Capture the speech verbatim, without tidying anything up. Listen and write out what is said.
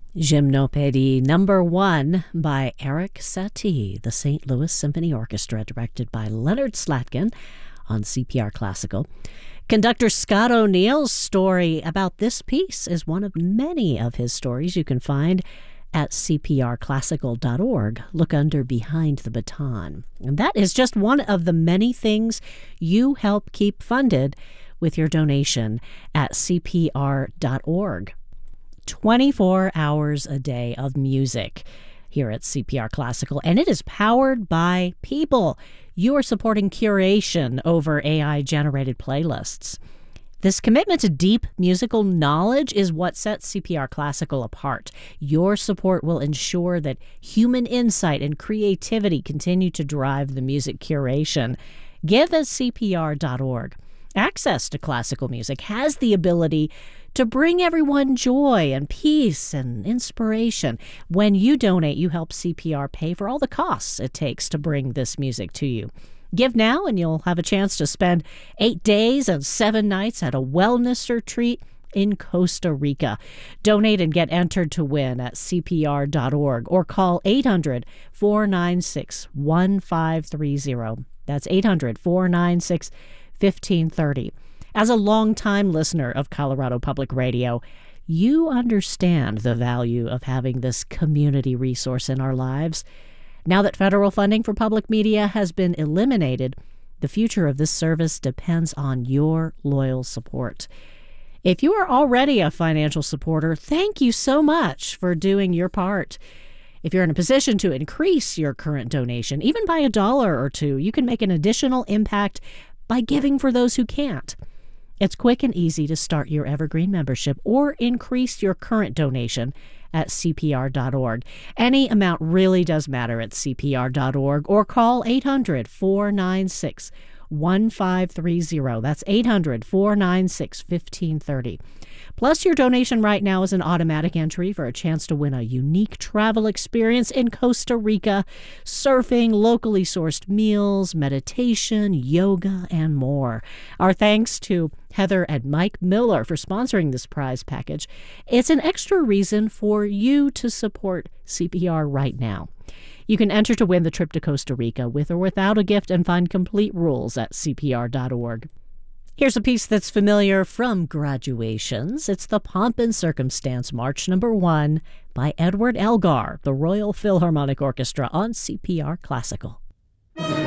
Gymnopédie number one by Erik Satie, the Saint Louis Symphony Orchestra, directed by Leonard Slatkin on C P R Classical. Conductor Scott O'Neill's story about this piece is one of many of his stories you can find at c p r classical dot org. Look under Behind the Baton. And that is just one of the many things you help keep funded with your donation at c p r dot org. twenty-four hours a day of music here at C P R Classical, and it is powered by people. You are supporting curation over A I-generated playlists. This commitment to deep musical knowledge is what sets C P R Classical apart. Your support will ensure that human insight and creativity continue to drive the music curation. Give at c p r dot org. Access to classical music has the ability to bring everyone joy and peace and inspiration. When you donate, you help C P R pay for all the costs it takes to bring this music to you. Give now and you'll have a chance to spend eight days and seven nights at a wellness retreat in Costa Rica. Donate and get entered to win at c p r dot org or call eight hundred, four nine six, one five three zero. That's eight hundred, four nine six, fifteen thirty. As a longtime listener of Colorado Public Radio, you understand the value of having this community resource in our lives. Now that federal funding for public media has been eliminated, the future of this service depends on your loyal support. If you are already a financial supporter, thank you so much for doing your part. If you're in a position to increase your current donation, even by a dollar or two, you can make an additional impact by giving for those who can't. It's quick and easy to start your Evergreen membership or increase your current donation at c p r dot org. Any amount really does matter at c p r dot org or call eight hundred, four nine six, one five three zero. That's eight hundred, four nine six, fifteen thirty. Plus, your donation right now is an automatic entry for a chance to win a unique travel experience in Costa Rica, surfing, locally sourced meals, meditation, yoga, and more. Our thanks to Heather and Mike Miller for sponsoring this prize package. It's an extra reason for you to support C P R right now. You can enter to win the trip to Costa Rica with or without a gift and find complete rules at c p r dot org. Here's a piece that's familiar from graduations. It's the Pomp and Circumstance March Number One by Edward Elgar, the Royal Philharmonic Orchestra on C P R Classical.